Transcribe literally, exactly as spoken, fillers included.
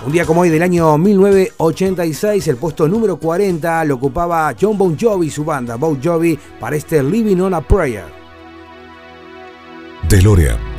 Un día como hoy del año mil novecientos ochenta y seis, el puesto número cuarenta lo ocupaba Jon Bon Jovi y su banda Bon Jovi para este Living on a Prayer. DeLorean.